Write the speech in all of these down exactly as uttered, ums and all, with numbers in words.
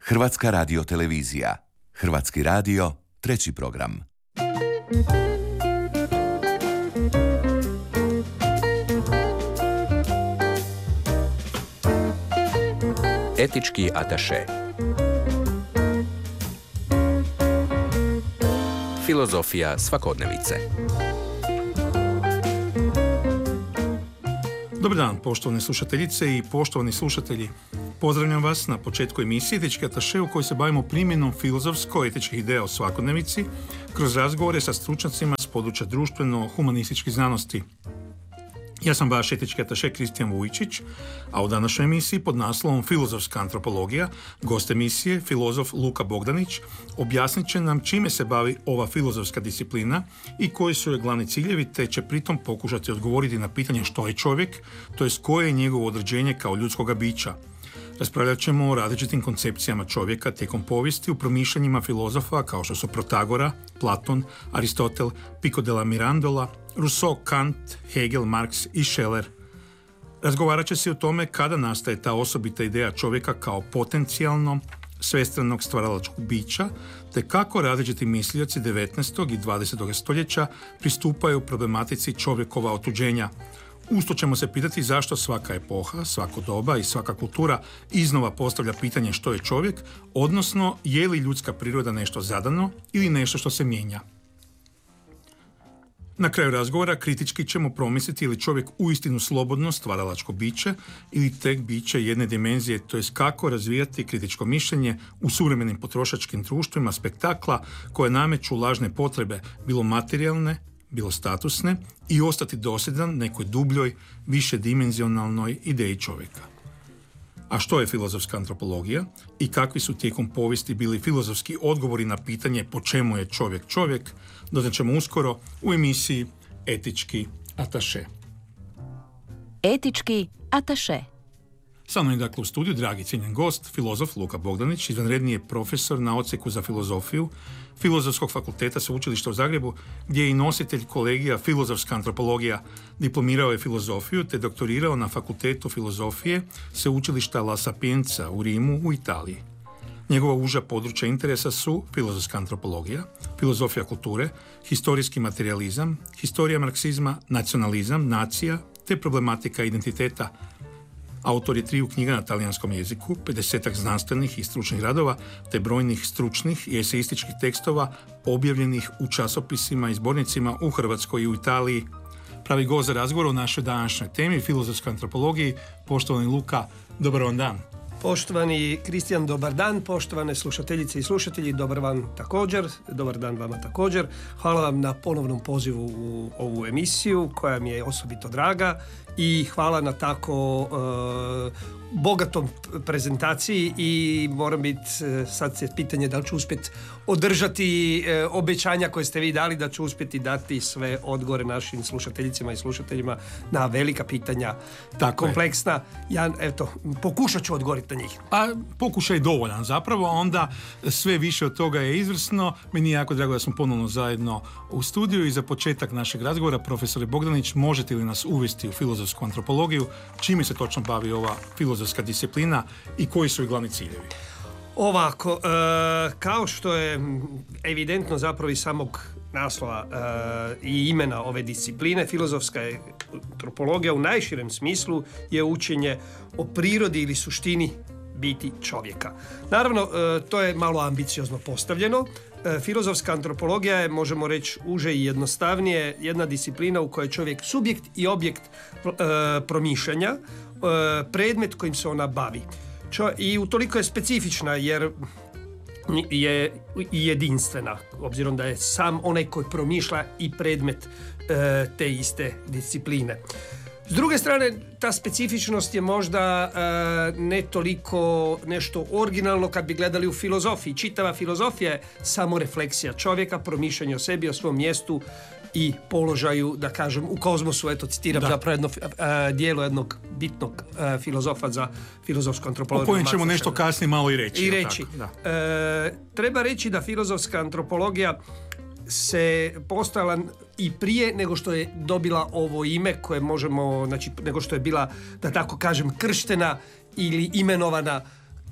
Hrvatska radiotelevizija. Hrvatski radio, treći program. Etički ataše. Filozofija svakodnevice. Dobar dan, poštovane slušateljice i poštovani slušatelji. Pozdravljam vas na početku emisije Etički ataše u kojoj se bavimo primjenom filozofsko-etičkih ideja o svakodnevici kroz razgovore sa stručnjacima s područja društveno-humanističkih znanosti. Ja sam vaš etički ataše Kristijan Vujčić, a u današnjoj emisiji pod naslovom Filozofska antropologija gost emisije, filozof Luka Bogdanić, objasnit će nam čime se bavi ova filozofska disciplina i koji su joj glavni ciljevi, te će pritom pokušati odgovoriti na pitanje što je čovjek, to jest koje je njegovo određenje kao ljudskoga bića. Raspravljat ćemo o različitim koncepcijama čovjeka tijekom povijesti u promišljanjima filozofa kao što su Protagora, Platon, Aristotel, Pico della Mirandola, Rousseau, Kant, Hegel, Marx i Scheler. Razgovarat će se o tome kada nastaje ta osobita ideja čovjeka kao potencijalno svestranog stvaralačkog bića, te kako različiti mislioci devetnaestog i dvadesetog stoljeća pristupaju problematici čovjekova otuđenja. Usto ćemo se pitati zašto svaka epoha, svako doba i svaka kultura iznova postavlja pitanje što je čovjek, odnosno je li ljudska priroda nešto zadano ili nešto što se mijenja. Na kraju razgovora kritički ćemo promisliti je li čovjek uistinu slobodno stvaralačko biće ili tek biće jedne dimenzije, to jest kako razvijati kritičko mišljenje u suvremenim potrošačkim društvima spektakla koje nameću lažne potrebe, bilo materijalne, bilo statusne, i ostati dosljedan nekoj dubljoj, višedimenzionalnoj ideji čovjeka. A što je filozofska antropologija i kakvi su tijekom povijesti bili filozofski odgovori na pitanje po čemu je čovjek čovjek, doznat ćemo uskoro u emisiji Etički ataše. Etički ataše. Sa mnom je dakle u studiju dragi cijenjen gost, filozof Luka Bogdanić, izvanredni je profesor na odsjeku za filozofiju Filozofskog fakulteta Sveučilišta u Zagrebu, gdje je i nositelj kolegija Filozofska antropologija. Diplomirao je filozofiju te doktorirao na Fakultetu filozofije Sveučilišta La Sapienza u Rimu u Italiji. Njegova uža područja interesa su filozofska antropologija, filozofija kulture, historijski materijalizam, historija marksizma, nacionalizam, nacija te problematika identiteta. Autor je triju knjiga na talijanskom jeziku, pedesetak znanstvenih i stručnih radova, te brojnih stručnih i eseističkih tekstova objavljenih u časopisima i zbornicima u Hrvatskoj i u Italiji. Pravi gost za razgovor o našoj današnjoj temi, filozofskoj antropologiji. Poštovani Luka, dobar vam dan. Poštovani Kristijan, dobar dan. Poštovane slušateljice i slušatelji, dobar vam također. Dobar dan vama također. Hvala vam na ponovnom pozivu u ovu emisiju koja mi je osobito draga i hvala na tako uh, bogatom prezentaciji i moram biti, uh, sad se pitanje da li ću uspjeti održati uh, obećanja koje ste vi dali, da ću uspjeti dati sve odgovore našim slušateljicima i slušateljima na velika pitanja, tako kompleksna. Je. Ja, eto, pokušat ću odgovoriti na njih. A pokušaj je dovoljan zapravo, onda sve više od toga je izvrsno. Meni je jako drago da smo ponovno zajedno u studiju i za početak našeg razgovora, profesore Bogdanić, možete li nas uvesti u filozofsku antropologiju, čime se točno bavi ova filozofska disciplina i koji su i glavni ciljevi? Ovako, e, kao što je evidentno zapravo iz samog naslova e, i imena ove discipline, filozofska antropologija u najširem smislu je učenje o prirodi ili suštini biti čovjeka. Naravno, e, to je malo ambiciozno postavljeno. E, filozofska antropologija je, možemo reći, uže i jednostavnije jedna disciplina u kojoj je čovjek subjekt i objekt e, promišljanja, e, predmet kojim se ona bavi. Čo, i utoliko je specifična jer je i jedinstvena, obzirom da je sam onaj koji promišlja i predmet e, te iste discipline. S druge strane, ta specifičnost je možda e, ne toliko nešto originalno kad bi gledali u filozofiji. Čitava filozofija je samo refleksija čovjeka, promišljanje o sebi, o svom mjestu i položaju, da kažem, u kozmosu. Eto, citiram da. zapravo jedno uh, dijelo jednog bitnog uh, filozofa za filozofsku antropologiju. O kojem ćemo nešto kasnije malo i reći. I reći. Tako, da. Uh, treba reći da filozofska antropologija se postala i prije nego što je dobila ovo ime koje možemo, znači nego što je bila, da tako kažem, krštena ili imenovana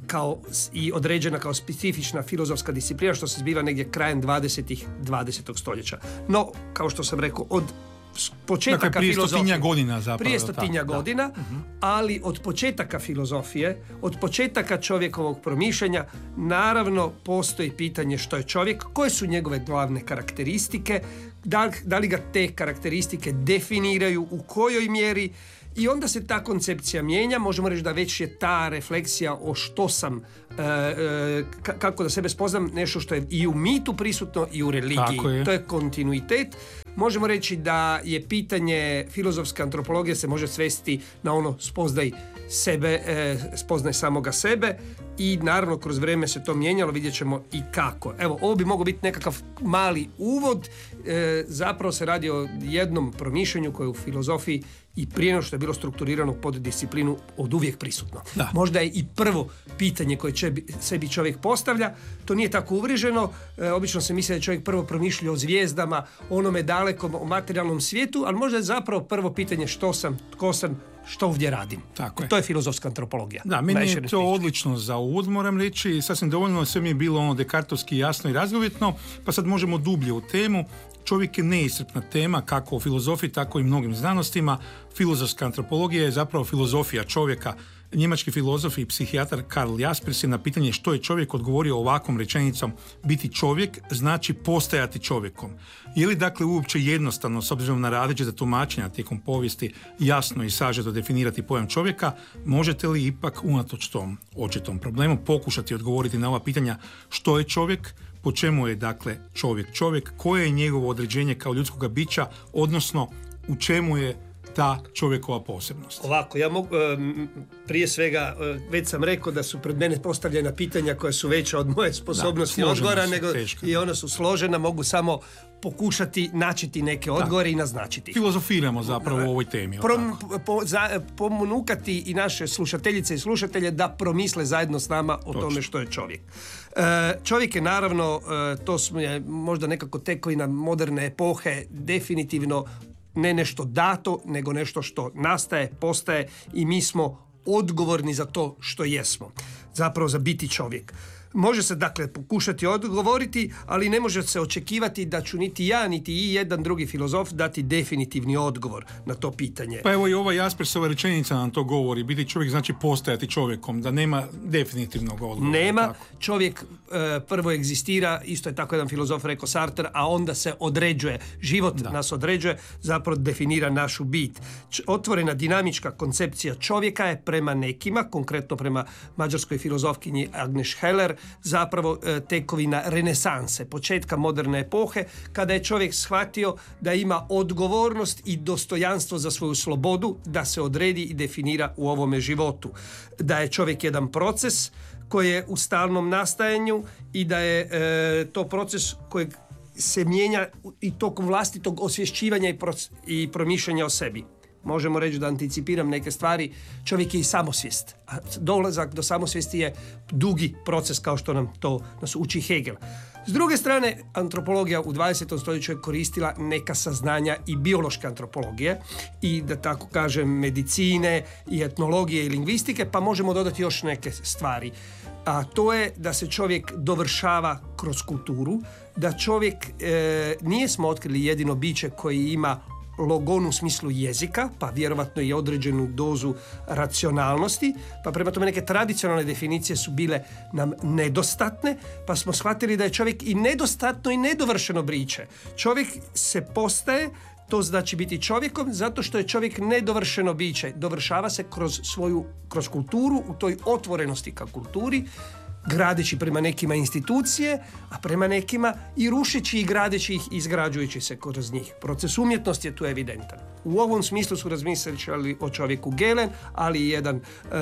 kao i određena kao specifična filozofska disciplina što se zbiva negdje krajem dvadesetog stoljeća. No, kao što sam rekao, od početaka dakle, prije filozofije, stotinja godina zapravo. prije stotinja da, godina, da. Uh-huh. ali od početaka filozofije, od početaka čovjekovog promišljanja, naravno postoji pitanje što je čovjek, koje su njegove glavne karakteristike, da, da li ga te karakteristike definiraju, u kojoj mjeri, i onda se ta koncepcija mijenja. Možemo reći da već je ta refleksija o što sam, e, e, kako da sebe spoznam, nešto što je i u mitu prisutno i u religiji. Je. To je kontinuitet. Možemo reći da je pitanje filozofske antropologije se može svesti na ono spoznaj sebe, e, spoznaj samoga sebe, i naravno kroz vrijeme se to mijenjalo, vidjet ćemo i kako. Evo, ovo bi mogao biti nekakav mali uvod. E, zapravo se radi o jednom promišljanju koje u filozofiji i prije nego što je bilo strukturirano pod disciplinu od uvijek prisutno. Da. Možda je i prvo pitanje koje će sebi čovjek postavlja, to nije tako uvriježeno. E, obično se misli da čovjek prvo promišlja o zvijezdama, onome dalekom, o materijalnom svijetu, ali možda je zapravo prvo pitanje što sam, tko sam, što ovdje radim. Tako je. To je filozofska antropologija. Da, meni je to odlično za uvod, moram reći, sasvim dovoljno, sve mi je bilo ono dekartovski jasno i razgovjetno, pa sad možemo dublje u temu. Čovjek je neiscrpna tema, kako u filozofiji, tako i mnogim znanostima. Filozofska antropologija je zapravo filozofija čovjeka. Njemački filozof i psihijatar Karl Jaspers je na pitanje što je čovjek odgovorio ovakvom rečenicom: biti čovjek znači postajati čovjekom. Je li dakle uopće jednostavno, s obzirom na različita tumačenja tijekom povijesti, jasno i sažeto definirati pojam čovjeka? Možete li ipak unatoč tom očitom problemu pokušati odgovoriti na ova pitanja što je čovjek, po čemu je dakle čovjek čovjek, koje je njegovo određenje kao ljudskoga bića, odnosno u čemu je ta čovjekova posebnost? Ovako, ja mogu, prije svega, već sam rekao da su pred mene postavljena pitanja koja su veća od moje sposobnosti da, odgovora, nego teška. I ona su složena, mogu samo pokušati načiti neke odgovore da. I naznačiti. Filozofiramo zapravo u ovoj temi. Prom, po, za, pomunukati i naše slušateljice i slušatelje da promisle zajedno s nama o Točno. Tome što je čovjek. E, čovjek je naravno, e, to smo je možda nekako tekovina moderne epohe, definitivno ne nešto dato, nego nešto što nastaje, postaje, i mi smo odgovorni za to što jesmo. Zapravo za biti čovjek. Može se dakle pokušati odgovoriti, ali ne može se očekivati da ću niti ja, niti i jedan drugi filozof dati definitivni odgovor na to pitanje. Pa evo i ova Jaspersova rečenica nam to govori. Biti čovjek znači postajati čovjekom, da nema definitivnog odgovora. Nema. Tako. Čovjek e, prvo egzistira, isto je tako jedan filozof rekao Sartre, a onda se određuje. Život da. Nas određuje, zapravo definira našu bit. Č- otvorena dinamička koncepcija čovjeka je prema nekima, konkretno prema mađarskoj filozofkinji Agnes Heller, zapravo e, tekovina renesanse, početka moderne epohe, kada je čovjek shvatio da ima odgovornost i dostojanstvo za svoju slobodu, da se odredi i definira u ovome životu. Da je čovjek jedan proces koji je u stalnom nastajanju i da je e, to proces kojeg se mijenja i tokom vlastitog osvješćivanja i, proc- i promišljanja o sebi. Možemo reći da anticipiram neke stvari, čovjek je i samosvijest. A dolazak do samosvijesti je dugi proces, kao što nam to nas uči Hegel. S druge strane, antropologija u dvadesetom stoljeću je koristila neka saznanja i biološke antropologije i, da tako kažem, medicine i etnologije i lingvistike, pa možemo dodati još neke stvari. A to je da se čovjek dovršava kroz kulturu, da čovjek e, nije smo otkrili jedino biće koji ima logon u smislu jezika, pa vjerovatno i određenu dozu racionalnosti, pa prema tome neke tradicionalne definicije su bile nam nedostatne, pa smo shvatili da je čovjek i nedostatno i nedovršeno biće. Čovjek se postaje, to znači biti čovjekom, zato što je čovjek nedovršeno biće. Dovršava se kroz svoju, kroz kulturu, u toj otvorenosti ka kulturi, gradeći prema nekima institucije, a prema nekima i rušeći i gradeći ih, izgrađujući se kroz njih. Proces umjetnosti je tu evidentan. U ovom smislu su razmišljali o čovjeku Gehlen, ali i jedan e,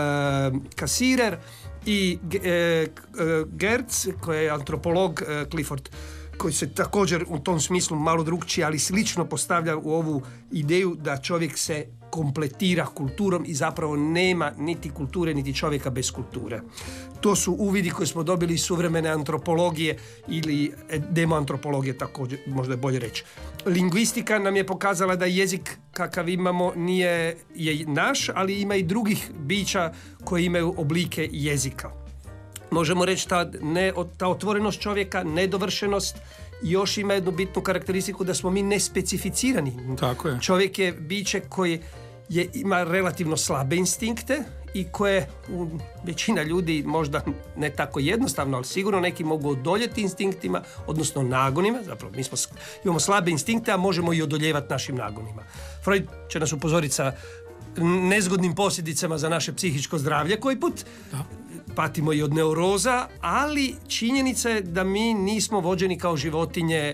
Cassirer i e, Gertz, koji je antropolog, e, Clifford, koji se također u tom smislu malo drukčije, ali slično postavlja u ovu ideju da čovjek se kompletira kulturom i zapravo nema niti kulture, niti čovjeka bez kulture. To su uvidi koje smo dobili iz suvremene antropologije ili demoantropologije, također možda je bolje reći. Lingvistika nam je pokazala da jezik kakav imamo nije je naš, ali ima i drugih bića koji imaju oblike jezika. možemo reći ta, ne, ta otvorenost čovjeka, nedovršenost, još ima jednu bitnu karakteristiku da smo mi nespecificirani. Tako je. Čovjek je biće koji je, ima relativno slabe instinkte i koje u, većina ljudi možda ne tako jednostavno, ali sigurno neki mogu odoljeti instinktima, odnosno nagonima. Zapravo mi smo, imamo slabe instinkte, a možemo i odoljevati našim nagonima. Freud će nas upozoriti sa nezgodnim posljedicama za naše psihičko zdravlje koji put. Da. Patimo i od neuroza, ali činjenica je da mi nismo vođeni kao životinje e,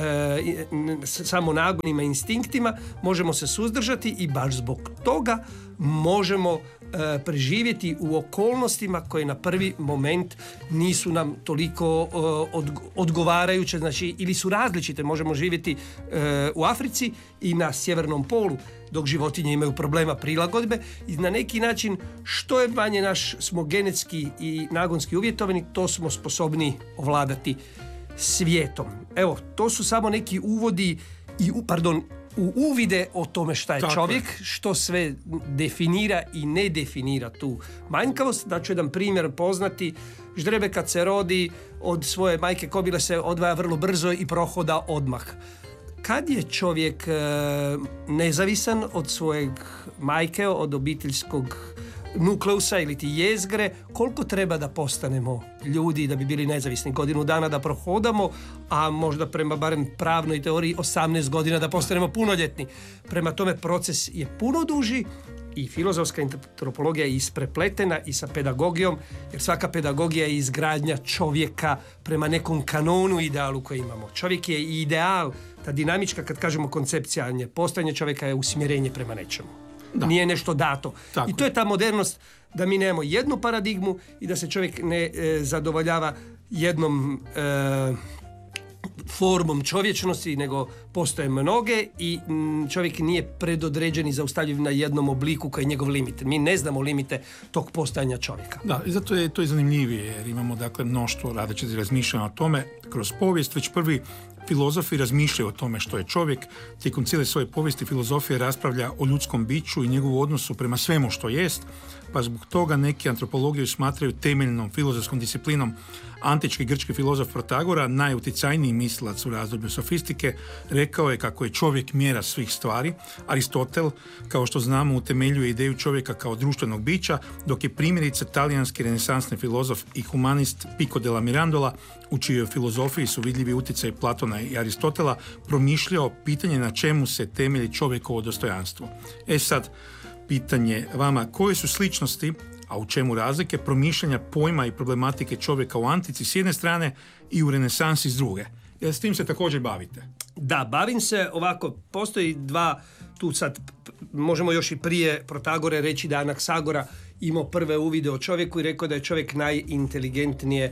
samo nagonima i instinktima, možemo se suzdržati i baš zbog toga možemo e, preživjeti u okolnostima koje na prvi moment nisu nam toliko e, od, odgovarajuće, znači ili su različite. Možemo živjeti e, u Africi i na sjevernom polu, dok životinje imaju problema prilagodbe i na neki način što je manje naš smo genetski i nagonski uvjetovani, to smo sposobni ovladati svijetom. Evo, to su samo neki uvodi i, pardon, u uvide o tome šta je Tako čovjek, je. Što sve definira i ne definira tu manjkavost. Da ću jedan primjer poznati. Ždrebe kad se rodi od svoje majke kobile se odvaja vrlo brzo i prohoda odmah. Kad je čovjek e, nezavisan od svojeg majke, od obiteljskog nukleusa ili ti jezgre, koliko treba da postanemo ljudi da bi bili nezavisni? Godinu dana da prohodamo, a možda prema barem pravnoj teoriji osamnaest godina da postanemo punoljetni. Prema tome proces je puno duži i filozofska antropologija je isprepletena i sa pedagogijom, jer svaka pedagogija je izgradnja čovjeka prema nekom kanonu idealu koji imamo. Čovjek je i ideal, ta dinamička, kad kažemo koncepcija, postojanje čovjeka je usmjerenje prema nečemu. Da. Nije nešto dato. Tako. I to je ta modernost da mi nemamo jednu paradigmu i da se čovjek ne e, zadovoljava jednom e, formom čovječnosti, nego postoje mnoge i m, čovjek nije predodređen i zaustavljiv na jednom obliku koji je njegov limit. Mi ne znamo limite tog postojanja čovjeka. Da, i zato je to i zanimljivije, jer imamo dakle mnoštvo različitih razmišljanja o tome. Kroz povijest već prvi filozofi razmišljaju o tome što je čovjek. Tijekom cijele svoje povijesti filozofija raspravlja o ljudskom biću i njegovu odnosu prema svemu što jest, pa zbog toga neki antropologiju smatraju temeljnom filozofskom disciplinom. Antički grčki filozof Protagora, najuticajniji mislilac u razdoblju sofistike, rekao je kako je čovjek mjera svih stvari. Aristotel, kao što znamo, utemeljuje ideju čovjeka kao društvenog bića, dok je primjerice talijanski renesansni filozof i humanist Pico della Mirandola, u čijoj filozofiji su vidljivi utjecaj Platona i Aristotela, promišljao pitanje na čemu se temelji čovjekovo dostojanstvo. E sad, pitanje vama, koje su sličnosti, a u čemu razlike, promišljanja pojma i problematike čovjeka u antici s jedne strane i u renesansi s druge? Jer s tim se također bavite. Da, bavim se ovako, postoji dva, tu sad možemo još i prije Protagore reći da Anaksagora imao prve uvide o čovjeku i rekao da je čovjek najinteligentnije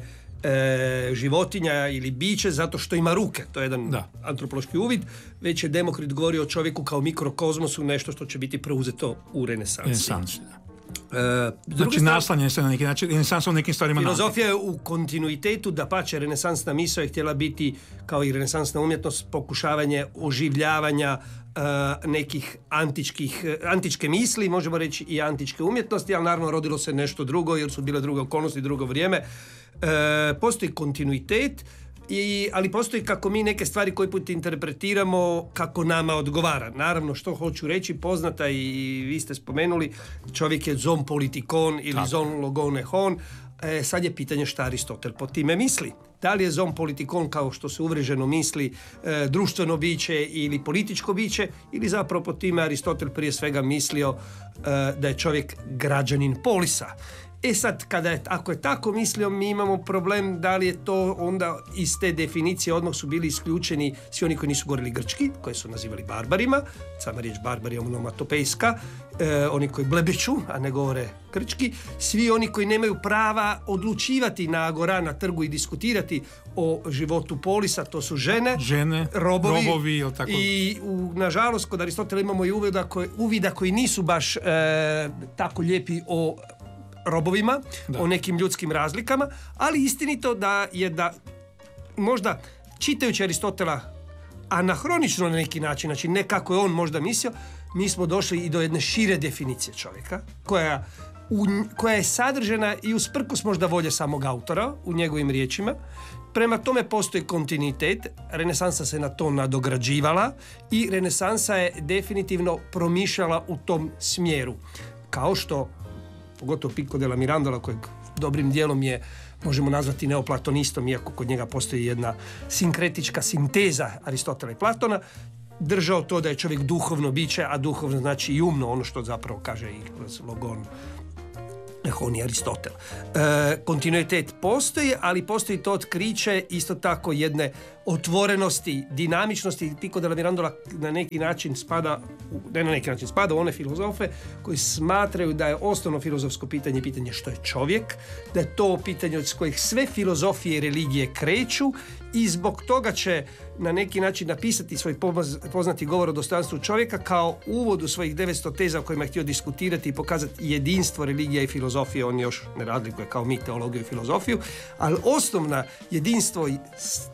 E, životinja ili biće zato što ima ruke. To je jedan da. antropološki uvid. Već je Demokrit govorio o čovjeku kao mikrokozmosu, nešto što će biti preuzeto u renesansi. Renesansi, da. E, znači naslanje se na neki način, renesansa u nekim stvarima. Filozofija je u kontinuitetu, da pače renesansna misao je htjela biti, kao i renesansna umjetnost, pokušavanje oživljavanja Uh, nekih antičkih, antičke misli, možemo reći i antičke umjetnosti, ali naravno rodilo se nešto drugo jer su bile druge okolnosti, drugo vrijeme. Uh, postoji kontinuitet, i, ali postoji kako mi neke stvari koje put interpretiramo kako nama odgovara. Naravno, što hoću reći, poznata i vi ste spomenuli, čovjek je zoon politikon ili Tako. zoon logone hon. E, sad je pitanje šta Aristotel pod time misli. Da li je zoon politikon, kao što se uvriježeno misli, e, društveno biće ili političko biće, ili zapravo pod time Aristotel prije svega mislio e, da je čovjek građanin polisa. E sad, kada je, ako je tako mislio, mi imamo problem da li je to onda iz te definicije odmah su bili isključeni svi oni koji nisu govorili grčki, koji su nazivali barbarima, sama riječ barbar je onomatopejska, e, oni koji blebeću, a ne govore grčki, svi oni koji nemaju prava odlučivati na agora, na trgu i diskutirati o životu polisa, to su žene, žene robovi, robovi ili tako. I u, nažalost kod Aristotela imamo i uvida koji, uvida koji nisu baš e, tako lijepi o robovima, da. o nekim ljudskim razlikama, ali istinito da je da možda čitajući Aristotela anahronično na neki način, znači ne kako je on možda mislio, mi smo došli i do jedne šire definicije čovjeka koja u, koja je sadržena i usprkos možda volje samog autora u njegovim riječima. Prema tome postoji kontinuitet, renesansa se na to nadograđivala i renesansa je definitivno promišljala u tom smjeru. Kao što, pogotovo Pico della Mirandola, kojeg dobrim dijelom je možemo nazvati neoplatonistom, iako kod njega postoji jedna sinkretička sinteza Aristotela i Platona, držao to da je čovjek duhovno biće, a duhovno znači i umno, ono što zapravo kaže i kroz logon on i Aristotel. E, kontinuitet postoji, ali postoji to otkriće isto tako jedne otvorenosti, dinamičnosti. Pico della Mirandola na neki način spada, ne na neki način spada u one filozofe koji smatraju da je osnovno filozofsko pitanje pitanje što je čovjek, da je to pitanje od kojih sve filozofije i religije kreću i zbog toga će na neki način napisati svoj poznati govor o dostojanstvu čovjeka kao uvod u svojih devetsto teza o kojima je htio diskutirati i pokazati jedinstvo religija i filozofije. On još ne razlikuje kao mi teologiju i filozofiju, ali osnovna jedinstvo